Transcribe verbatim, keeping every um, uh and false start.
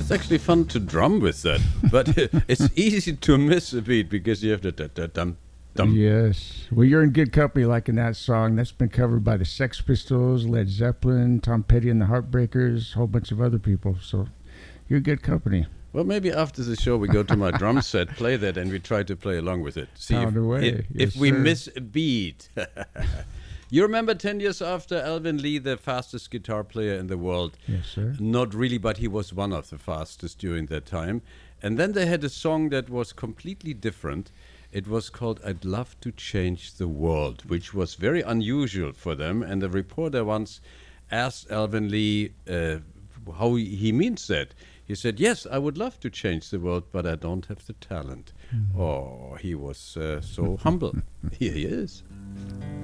It's actually fun to drum with that, but it's easy to miss a beat because you have to dum dum. Yes. Well, you're in good company liking that song. That's been covered by the Sex Pistols, Led Zeppelin, Tom Petty and the Heartbreakers, a whole bunch of other people. So you're good company. Well, maybe after the show we go to my drum set, play that, and we try to play along with it. See Pound if, away. if, Yes, if we sir. miss a beat. You remember ten years after Alvin Lee, the fastest guitar player in the world? Yes, sir. Not really, but he was one of the fastest during that time. And then they had a song that was completely different. It was called I'd Love to Change the World, which was very unusual for them. And the reporter once asked Alvin Lee uh, how he, he means that. He said, yes, I would love to change the world, but I don't have the talent. Mm-hmm. Oh, he was uh, so humble. Here he is.